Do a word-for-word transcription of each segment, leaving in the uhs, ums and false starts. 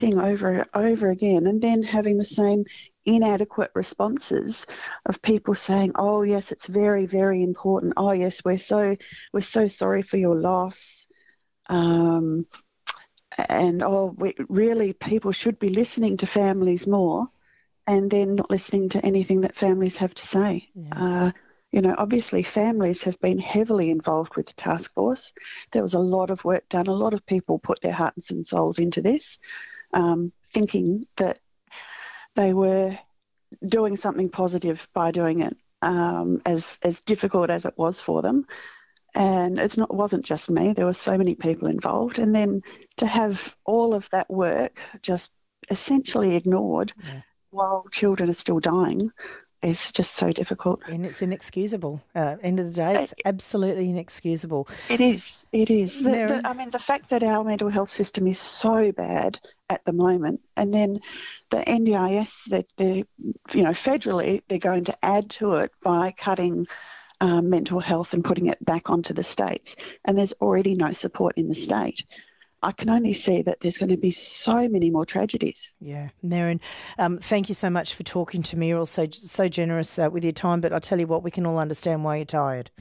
thing over and over again, and then having the same inadequate responses of people saying, oh yes, it's very, very important. Oh yes, we're so we're so sorry for your loss. Um, and oh, we, really, people should be listening to families more, and then not listening to anything that families have to say. Yeah. Uh, you know, obviously families have been heavily involved with the task force. There was a lot of work done. A lot of people put their hearts and souls into this, um, thinking that they were doing something positive by doing it, um, as as difficult as it was for them. And it's not, it wasn't just me. There were so many people involved. And then to have all of that work just essentially ignored yeah. while children are still dying is just so difficult. And it's inexcusable. Uh, end of the day, it's it, absolutely inexcusable. It is. It is. The, Merryn? the, I mean, the fact that our mental health system is so bad at the moment, and then the N D I S, that they, you know, federally, they're going to add to it by cutting um, mental health and putting it back onto the states. And there's already no support in the state. I can only see that there's going to be so many more tragedies. Yeah, Merryn, um, thank you so much for talking to me. You're also so generous uh, with your time, but I'll tell you what, we can all understand why you're tired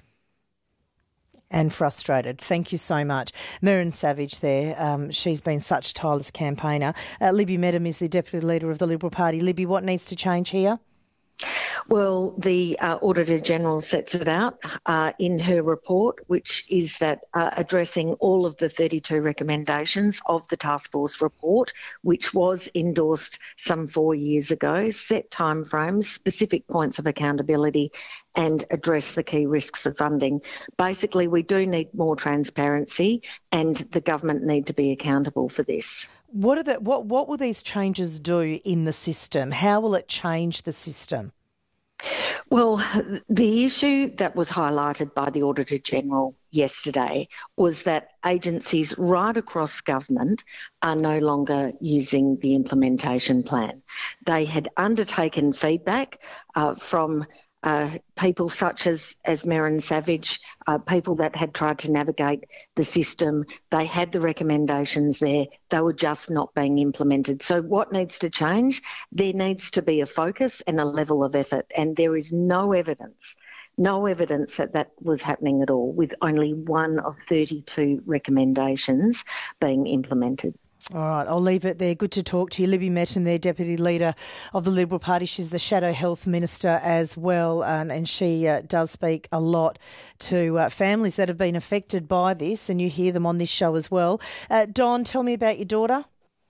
and frustrated. Thank you so much. Merryn Savage there, um, she's been such a tireless campaigner. Uh, Libby Medham is the Deputy Leader of the Liberal Party. Libby, what needs to change here? Well, the uh, Auditor-General sets it out uh, in her report, which is that uh, addressing all of the thirty-two recommendations of the Task Force report, which was endorsed some four years ago, set timeframes, specific points of accountability, and address the key risks of funding. Basically, we do need more transparency, and the government need to be accountable for this. What are the, what what will these changes do in the system? How will it change the system? Well, the issue that was highlighted by the Auditor-General yesterday was that agencies right across government are no longer using the implementation plan. They had undertaken feedback uh, from Uh, people such as, as Merryn Savage, uh, people that had tried to navigate the system. They had the recommendations there. They were just not being implemented. So what needs to change? There needs to be a focus and a level of effort, and there is no evidence, no evidence that that was happening at all, with only one of thirty-two recommendations being implemented. All right, I'll leave it there. Good to talk to you. Libby Medham there, Deputy Leader of the Liberal Party. She's the Shadow Health Minister as well, um, and she uh, does speak a lot to uh, families that have been affected by this, and you hear them on this show as well. Uh, Don, tell me about your daughter.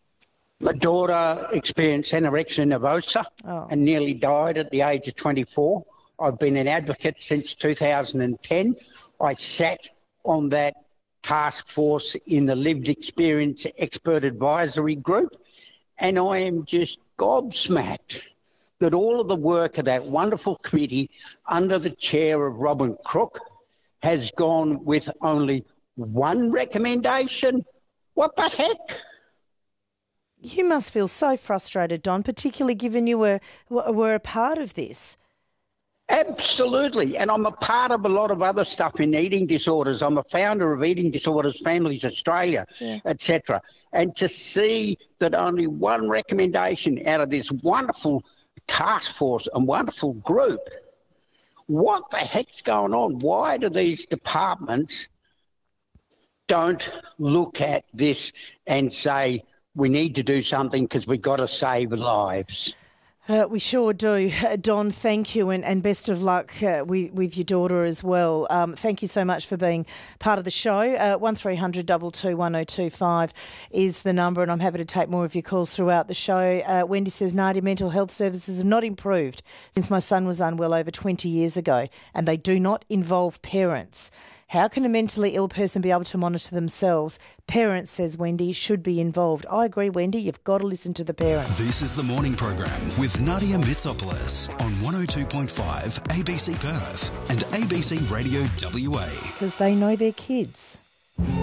My daughter experienced anorexia nervosa oh. and nearly died at the age of twenty-four. I've been an advocate since two thousand ten. I sat on that task force in the Lived Experience Expert Advisory Group, and I am just gobsmacked that all of the work of that wonderful committee under the chair of Robin Crook has gone with only one recommendation. What the heck? You must feel so frustrated, Don, particularly given you were were a part of this. Absolutely. And I'm a part of a lot of other stuff in eating disorders. I'm a founder of Eating Disorders Families Australia, yeah. et cetera. And to see that only one recommendation out of this wonderful task force and wonderful group, what the heck's going on? Why do these departments don't look at this and say, we need to do something because we've got to save lives? Uh, we sure do. Uh, Don, thank you, and, and best of luck uh, with, with your daughter as well. Um, thank you so much for being part of the show. Uh, one three hundred two two one oh two five is the number, and I'm happy to take more of your calls throughout the show. Uh, Wendy says, Nadia, mental health services have not improved since my son was unwell over twenty years ago, and they do not involve parents. How can a mentally ill person be able to monitor themselves? Parents, says Wendy, should be involved. I agree, Wendy. You've got to listen to the parents. This is The Morning Program with Nadia Mitsopoulos on one oh two point five A B C Perth and A B C Radio W A. Because they know their kids.